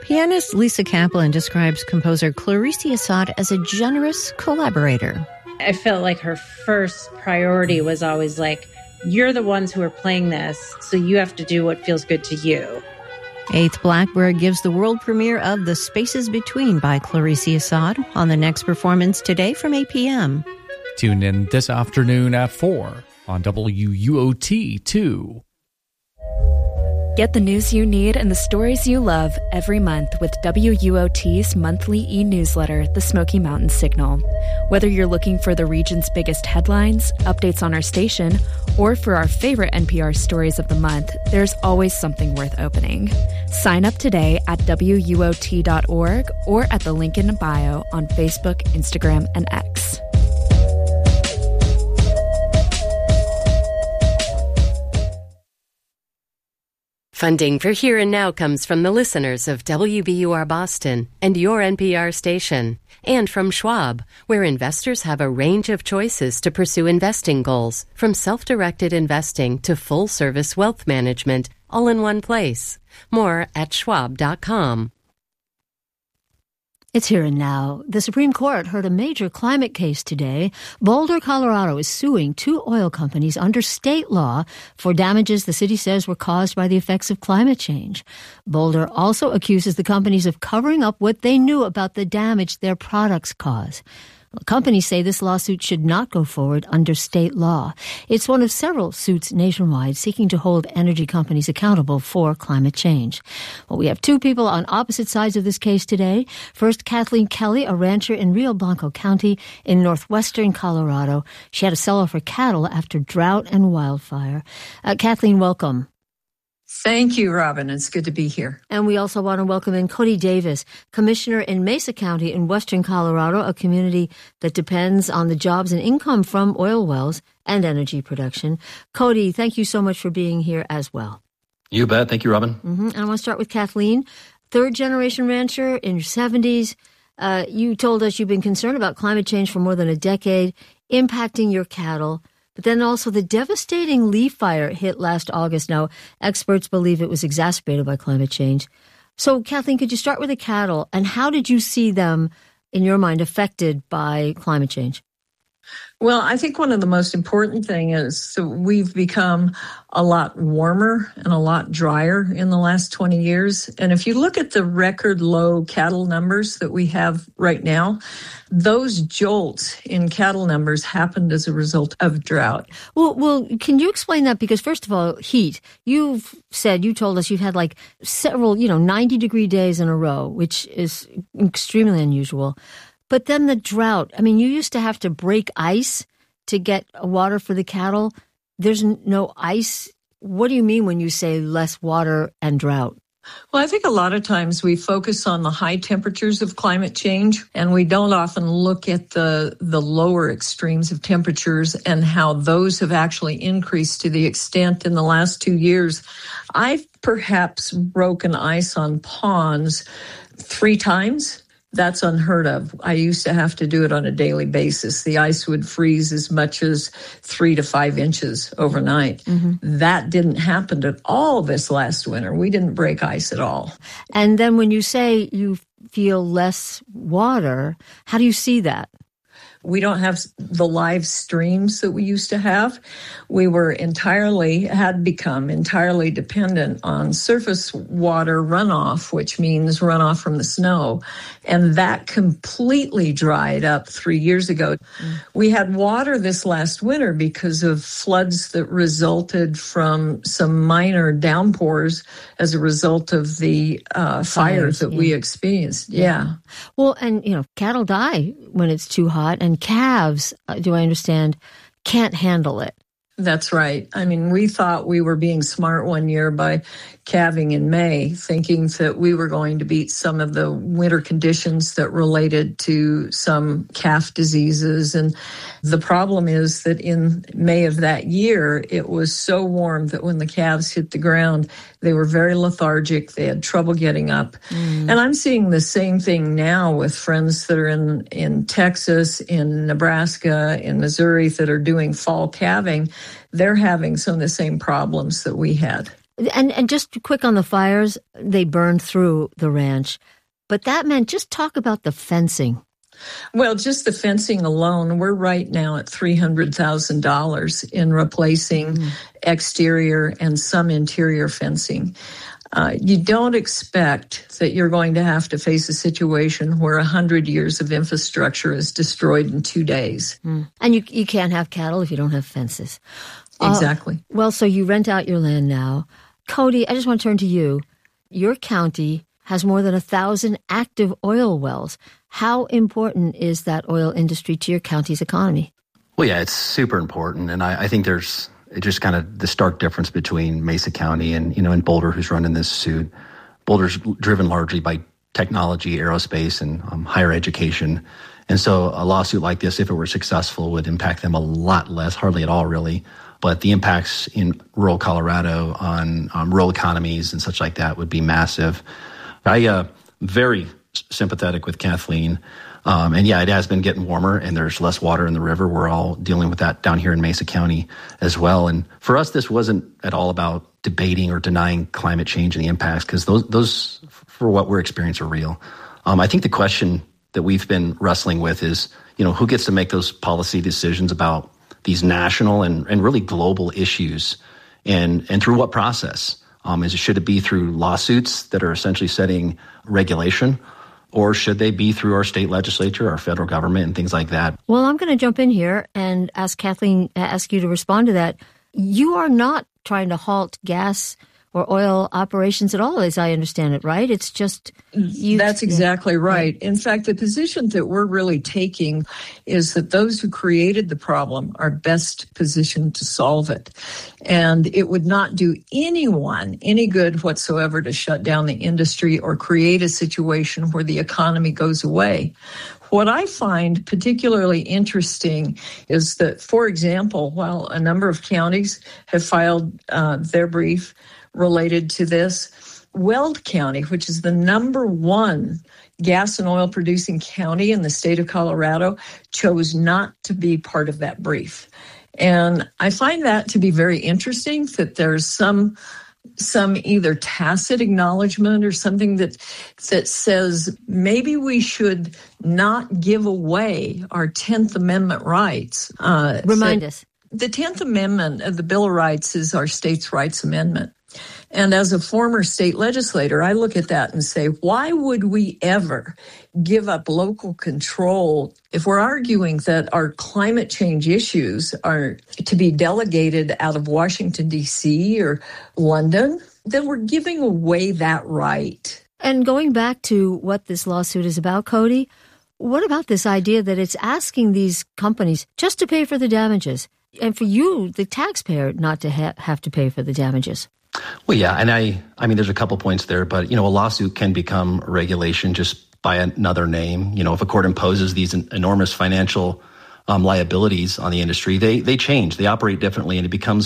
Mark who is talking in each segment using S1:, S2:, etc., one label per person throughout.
S1: Pianist Lisa Kaplan describes composer Clarice Assad as a generous collaborator.
S2: I felt like her first priority was always like, you're the ones who are playing this, so you have to do what feels good to you.
S1: Eighth Blackbird gives the world premiere of The Spaces Between by Clarice Assad on the next performance today from 8 p.m.
S3: Tune in this afternoon at 4 on WUOT2.
S4: Get the news you need and the stories you love every month with WUOT's monthly e-newsletter, The Smoky Mountain Signal. Whether you're looking for the region's biggest headlines, updates on our station, or for our favorite NPR stories of the month, there's always something worth opening. Sign up today at WUOT.org or at the link in bio on Facebook, Instagram, and X.
S5: Funding for Here and Now comes from the listeners of WBUR Boston and your NPR station, and from Schwab, where investors have a range of choices to pursue investing goals, from self-directed investing to full-service wealth management, all in one place. More at schwab.com.
S6: It's Here and Now. The Supreme Court heard a major climate case today. Boulder, Colorado is suing two oil companies under state law for damages the city says were caused by the effects of climate change. Boulder also accuses the companies of covering up what they knew about the damage their products cause. Companies say this lawsuit should not go forward under state law. It's one of several suits nationwide seeking to hold energy companies accountable for climate change. Well, we have two people on opposite sides of this case today. First, Kathleen Kelly, a rancher in Rio Blanco County in northwestern Colorado. She had to sell off her cattle after drought and wildfire. Kathleen, welcome.
S7: Thank you, Robin. It's good to be here.
S6: And we also want to welcome in Cody Davis, commissioner in Mesa County in western Colorado, a community that depends on the jobs and income from oil wells and energy production. Cody, thank you so much for being here as well.
S8: You bet. Thank you, Robin.
S6: And I want to start with Kathleen, third-generation rancher in your 70s. You told us you've been concerned about climate change for more than a decade, impacting your cattle. But then also the devastating leaf fire hit last August. Now, experts believe it was exacerbated by climate change. So, Kathleen, could you start with the cattle, and how did you see them, in your mind, affected by climate change?
S7: Well, I think one of the most important things is that we've become a lot warmer and a lot drier in the last 20 years. And if you look at the record low cattle numbers that we have right now, those jolts in cattle numbers happened as a result of drought.
S6: Well, can you explain that? Because first of all, heat. You told us you've had like several, 90-degree days in a row, which is extremely unusual. But then the drought, you used to have to break ice to get water for the cattle. There's no ice. What do you mean when you say less water and drought?
S7: Well, I think a lot of times we focus on the high temperatures of climate change, and we don't often look at the lower extremes of temperatures and how those have actually increased to the extent in the last 2 years. I've perhaps broken ice on ponds 3 times. That's unheard of. I used to have to do it on a daily basis. The ice would freeze as much as 3 to 5 inches overnight. Mm-hmm. That didn't happen at all this last winter. We didn't break ice at all.
S6: And then when you say you feel less water, how do you see that?
S7: We don't have the live streams that we used to have. We had become entirely dependent on surface water runoff, which means runoff from the snow. And that completely dried up 3 years ago. We had water this last winter because of floods that resulted from some minor downpours as a result of the fires that we experienced. Yeah.
S6: Well, and, cattle die when it's too hot, and calves, do I understand, can't handle it.
S7: That's right. We thought we were being smart one year by calving in May, thinking that we were going to beat some of the winter conditions that related to some calf diseases. And the problem is that in May of that year, it was so warm that when the calves hit the ground, they were very lethargic. They had trouble getting up. And I'm seeing the same thing now with friends that are in Texas, in Nebraska, in Missouri that are doing fall calving. They're having some of the same problems that we had.
S6: And just quick on the fires, they burned through the ranch. But that meant, just talk about the fencing.
S7: Well, just the fencing alone, we're right now at $300,000 in replacing exterior and some interior fencing. You don't expect that you're going to have to face a situation where 100 years of infrastructure is destroyed in 2 days.
S6: And you can't have cattle if you don't have fences.
S7: Exactly.
S6: Well, so you rent out your land now. Cody, I just want to turn to you. Your county has more than 1,000 active oil wells. How important is that oil industry to your county's economy?
S8: Well, yeah, it's super important. And I think there's just kind of the stark difference between Mesa County and Boulder, who's running this suit. Boulder's driven largely by technology, aerospace, and higher education. And so a lawsuit like this, if it were successful, would impact them a lot less, hardly at all, really. But the impacts in rural Colorado on rural economies and such like that would be massive. I very sympathetic with Kathleen. And yeah, it has been getting warmer and there's less water in the river. We're all dealing with that down here in Mesa County as well. And for us, this wasn't at all about debating or denying climate change and the impacts, because those, for what we're experiencing, are real. I think the question that we've been wrestling with is, who gets to make those policy decisions about these national and really global issues, and through what process? Should it be through lawsuits that are essentially setting regulation, or should they be through our state legislature, our federal government, and things like that?
S6: Well, I'm going to jump in here and ask you to respond to that. You are not trying to halt gas or oil operations at all, as I understand it, right? It's just
S7: That's exactly right. In fact, the position that we're really taking is that those who created the problem are best positioned to solve it. And it would not do anyone any good whatsoever to shut down the industry or create a situation where the economy goes away. What I find particularly interesting is that, for example, while a number of counties have filed their brief related to this, Weld County, which is the number one gas and oil producing county in the state of Colorado, chose not to be part of that brief. And I find that to be very interesting, that there's some either tacit acknowledgement or something that says maybe we should not give away our 10th Amendment rights.
S6: Remind us.
S7: The 10th Amendment of the Bill of Rights is our state's rights amendment. And as a former state legislator, I look at that and say, why would we ever give up local control if we're arguing that our climate change issues are to be delegated out of Washington, D.C. or London? Then we're giving away that right.
S6: And going back to what this lawsuit is about, Cody, what about this idea that it's asking these companies just to pay for the damages, and for you, the taxpayer, not to have to pay for the damages?
S8: Well, yeah, and I mean, there's a couple points there, but, a lawsuit can become regulation just by another name. If a court imposes these enormous financial liabilities on the industry, they change, they operate differently, and it becomes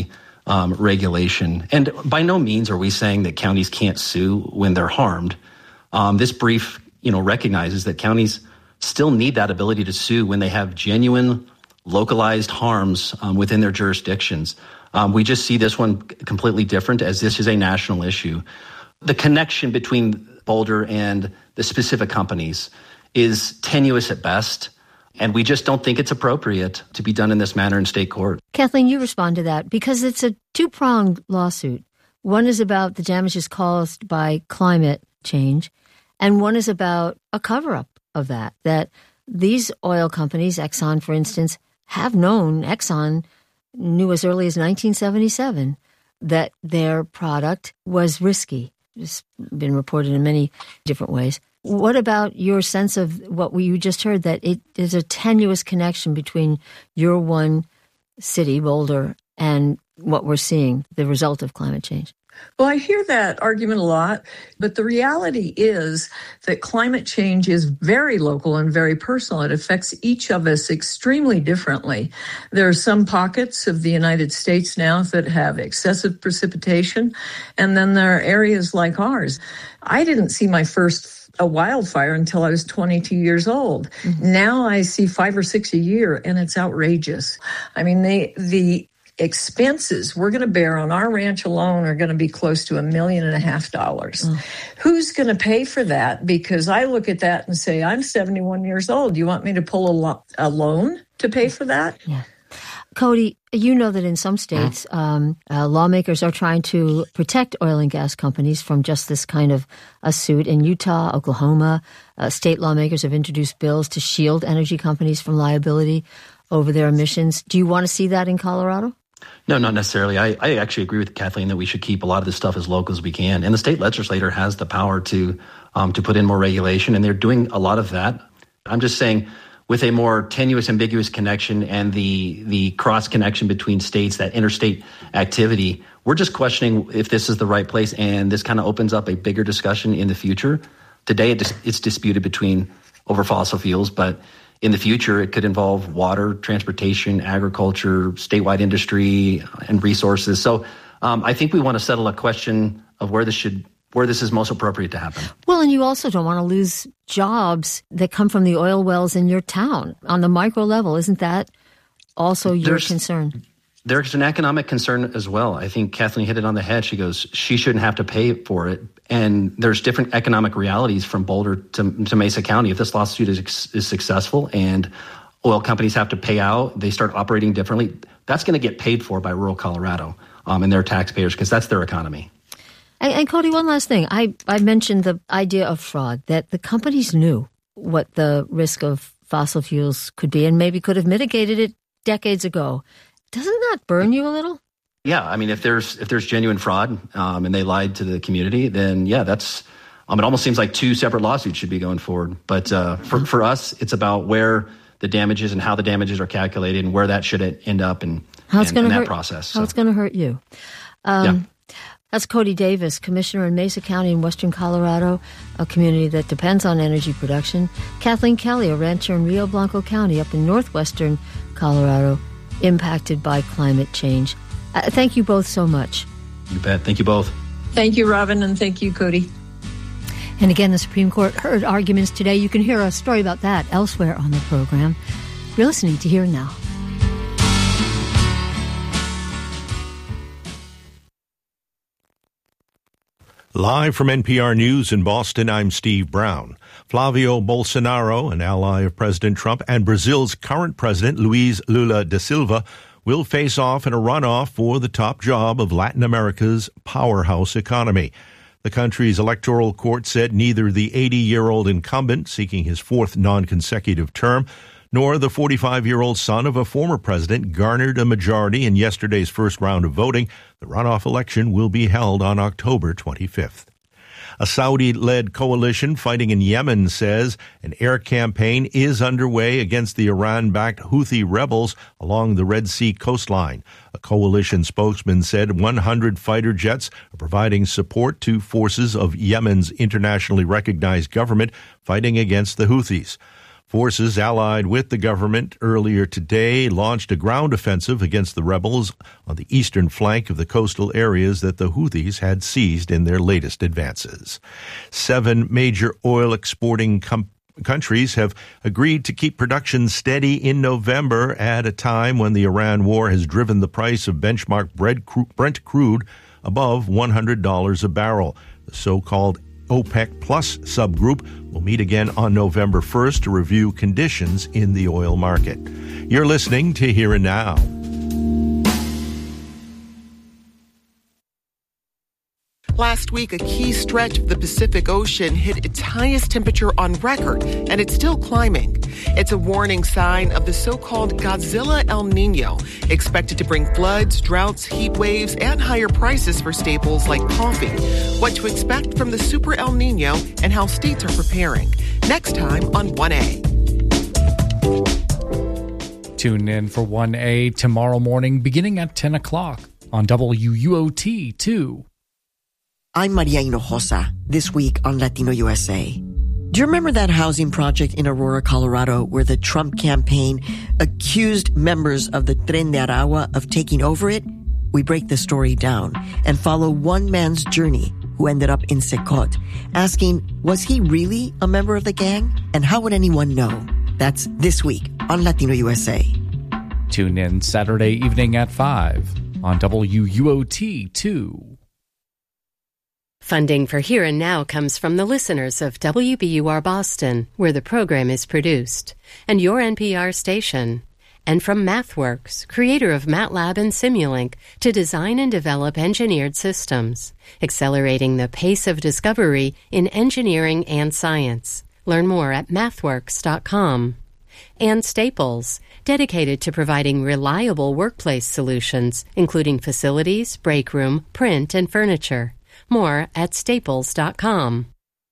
S8: quasi-regulation. And by no means are we saying that counties can't sue when they're harmed. This brief, recognizes that counties still need that ability to sue when they have genuine localized harms within their jurisdictions. We just see this one completely different, as this is a national issue. The connection between Boulder and the specific companies is tenuous at best, and we just don't think it's appropriate to be done in this manner in state court.
S6: Kathleen, you respond to that, because it's a two-pronged lawsuit. One is about the damages caused by climate change, and one is about a cover-up of that these oil companies, Exxon, for instance, have known, Exxon knew as early as 1977 that their product was risky. It's been reported in many different ways. What about your sense of what you just heard, that it is a tenuous connection between your one city, Boulder, and what we're seeing, the result of climate change?
S7: Well, I hear that argument a lot, but the reality is that climate change is very local and very personal. It affects each of us extremely differently. There are some pockets of the United States now that have excessive precipitation, and then there are areas like ours. I didn't see my first wildfire until I was 22 years old. Mm-hmm. Now I see 5 or 6 a year, and it's outrageous. I mean, the expenses we're going to bear on our ranch alone are going to be close to $1.5 million. Who's going to pay for that? Because I look at that and say, I'm 71 years old. You want me to pull a loan to pay for that?
S6: Yeah. Cody, you know that in some states, lawmakers are trying to protect oil and gas companies from just this kind of a suit. In Utah, Oklahoma, state lawmakers have introduced bills to shield energy companies from liability over their emissions. Do you want to see that in Colorado?
S8: No, not necessarily. I actually agree with Kathleen that we should keep a lot of this stuff as local as we can. And the state legislature has the power to put in more regulation, and they're doing a lot of that. I'm just saying, with a more tenuous, ambiguous connection and the cross-connection between states, that interstate activity, we're just questioning if this is the right place, and this kind of opens up a bigger discussion in the future. Today, it's disputed over fossil fuels, but in the future, it could involve water, transportation, agriculture, statewide industry, and resources. So I think we want to settle a question of where this is most appropriate to happen.
S6: Well, and you also don't want to lose jobs that come from the oil wells in your town on the micro level. Isn't that also your concern?
S8: There's an economic concern as well. I think Kathleen hit it on the head. She goes, she shouldn't have to pay for it. And there's different economic realities from Boulder to Mesa County. If this lawsuit is successful and oil companies have to pay out, they start operating differently, that's going to get paid for by rural Colorado and their taxpayers, because that's their economy.
S6: And Cody, one last thing. I mentioned the idea of fraud, that the companies knew what the risk of fossil fuels could be and maybe could have mitigated it decades ago. Doesn't that burn you a little?
S8: Yeah, I mean, if there's genuine fraud and they lied to the community, then yeah, that's it almost seems like two separate lawsuits should be going forward. But for us, it's about where the damages and how the damages are calculated and where that should end up in that process.
S6: How it's going to hurt you. That's Cody Davis, Commissioner in Mesa County in western Colorado, a community that depends on energy production. Kathleen Kelly, a rancher in Rio Blanco County up in northwestern Colorado, impacted by climate change. Thank you both so much.
S8: You bet. Thank you both.
S7: Thank you, Robin, and thank you, Cody.
S6: And again, the Supreme Court heard arguments today. You can hear a story about that elsewhere on the program. You're listening to Here and Now.
S9: Live from NPR News in Boston, I'm Steve Brown. Flavio Bolsonaro, an ally of President Trump, and Brazil's current president, Luiz Lula da Silva, will face off in a runoff for the top job of Latin America's powerhouse economy. The country's electoral court said neither the 80-year-old incumbent, seeking his fourth non-consecutive term, nor the 45-year-old son of a former president garnered a majority in yesterday's first round of voting. The runoff election will be held on October 25th. A Saudi-led coalition fighting in Yemen says an air campaign is underway against the Iran-backed Houthi rebels along the Red Sea coastline. A coalition spokesman said 100 fighter jets are providing support to forces of Yemen's internationally recognized government fighting against the Houthis. Forces allied with the government earlier today launched a ground offensive against the rebels on the eastern flank of the coastal areas that the Houthis had seized in their latest advances. 7 major oil exporting countries have agreed to keep production steady in November at a time when the Iran war has driven the price of benchmark Brent crude above $100 a barrel. The so-called OPEC Plus subgroup will meet again on November 1st to review conditions in the oil market. You're listening to Here and Now.
S10: Last week, a key stretch of the Pacific Ocean hit its highest temperature on record, and it's still climbing. It's a warning sign of the so-called Godzilla El Nino, expected to bring floods, droughts, heat waves, and higher prices for staples like coffee. What to expect from the Super El Nino and how states are preparing. Next time on 1A.
S3: Tune in for 1A tomorrow morning beginning at 10 o'clock on WUOT 2.
S11: I'm Maria Hinojosa, this week on Latino USA. Do you remember that housing project in Aurora, Colorado, where the Trump campaign accused members of the Tren de Aragua of taking over it? We break the story down and follow one man's journey who ended up in Secot, asking, was he really a member of the gang? And how would anyone know? That's this week on Latino USA.
S3: Tune in Saturday evening at 5 on WUOT 2.
S5: Funding for Here and Now comes from the listeners of WBUR Boston, where the program is produced, and your NPR station. And from MathWorks, creator of MATLAB and Simulink, to design and develop engineered systems, accelerating the pace of discovery in engineering and science. Learn more at mathworks.com. And Staples, dedicated to providing reliable workplace solutions, including facilities, break room, print, and furniture. More at staples.com.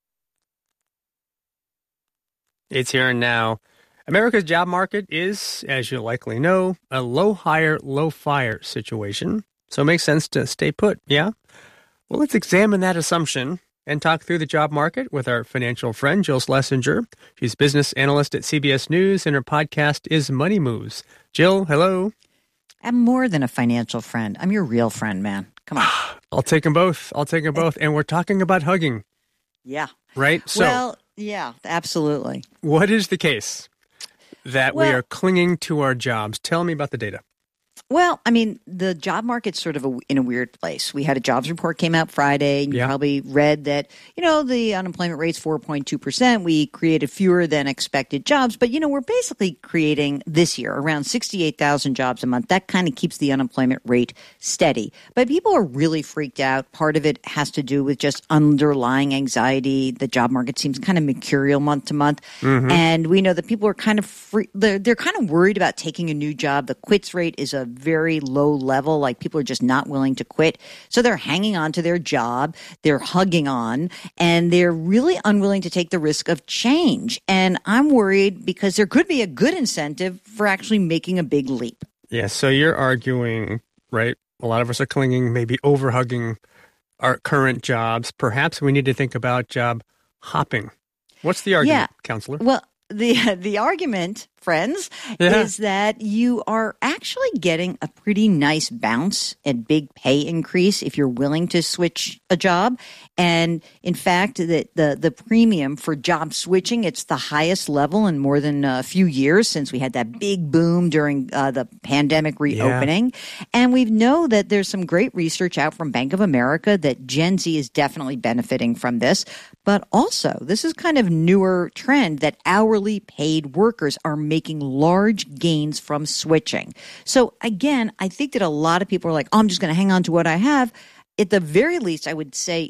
S12: It's Here and Now. America's job market is, as you likely know, a low hire, low fire situation. So it makes sense to stay put, yeah? Well, let's examine that assumption and talk through the job market with our financial friend, Jill Schlesinger. She's business analyst at CBS News, and her podcast is Money Moves. Jill, hello.
S13: I'm more than a financial friend. I'm your real friend, man. Come on.
S12: I'll take them both. And we're talking about hugging.
S13: Yeah.
S12: Right? So,
S13: well, yeah, absolutely.
S12: What is the case that we are clinging to our jobs? Tell me about the data.
S13: Well, I mean, the job market's sort of in a weird place. We had a jobs report came out Friday, and you probably read that, the unemployment rate's 4.2%. We created fewer than expected jobs. But, we're basically creating this year around 68,000 jobs a month. That kind of keeps the unemployment rate steady. But people are really freaked out. Part of it has to do with just underlying anxiety. The job market seems kind of mercurial month to month. Mm-hmm. And we know that people are kind of they're kind of worried about taking a new job. The quits rate is a very low level, like people are just not willing to quit. So they're hanging on to their job, they're hugging on, and they're really unwilling to take the risk of change. And I'm worried because there could be a good incentive for actually making a big leap.
S12: Yeah, so you're arguing, right? A lot of us are clinging, maybe over-hugging our current jobs. Perhaps we need to think about job hopping. What's the argument, counselor?
S13: Well, the argument, friends, is that you are actually getting a pretty nice bounce and big pay increase if you're willing to switch a job. And in fact, the premium for job switching, it's the highest level in more than a few years since we had that big boom during the pandemic reopening. Yeah. And we know that there's some great research out from Bank of America that Gen Z is definitely benefiting from this. But also, this is kind of newer trend that hourly paid workers are making large gains from switching. So again, I think that a lot of people are like, I'm just going to hang on to what I have. At the very least, I would say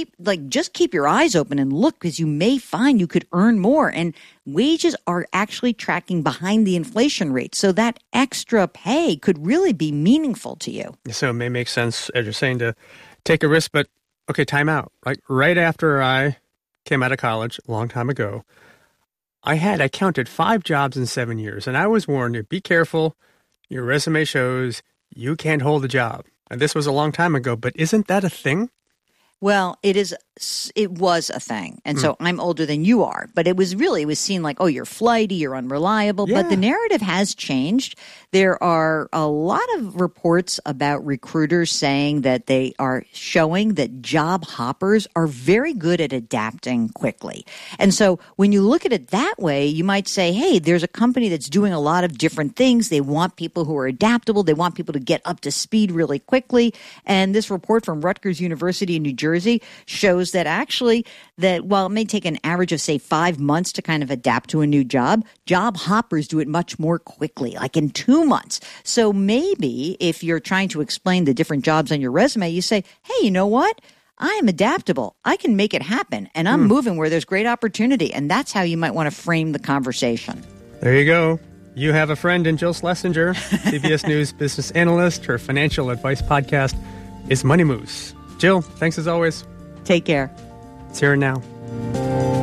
S13: just keep your eyes open and look, because you may find you could earn more. And wages are actually tracking behind the inflation rate. So that extra pay could really be meaningful to you.
S12: So it may make sense, as you're saying, to take a risk, but okay, time out. Like right after I came out of college a long time ago, I counted 5 jobs in 7 years, and I was warned, be careful, your resume shows you can't hold a job. And this was a long time ago, but isn't that a thing?
S13: Well, it was a thing. And so I'm older than you are. But it was seen like, oh, you're flighty, you're unreliable. Yeah. But the narrative has changed. There are a lot of reports about recruiters saying that they are showing that job hoppers are very good at adapting quickly. And so when you look at it that way, you might say, hey, there's a company that's doing a lot of different things. They want people who are adaptable. They want people to get up to speed really quickly. And this report from Rutgers University in New Jersey shows that actually that while it may take an average of, say, 5 months to kind of adapt to a new job, job hoppers do it much more quickly, like in 2 months. So maybe if you're trying to explain the different jobs on your resume, you say, hey, you know what? I am adaptable. I can make it happen. And I'm moving where there's great opportunity. And that's how you might want to frame the conversation.
S12: There you go. You have a friend in Jill Schlesinger, CBS News business analyst. Her financial advice podcast is Money Moves. Jill, thanks as always.
S13: Take care.
S12: It's Here and Now.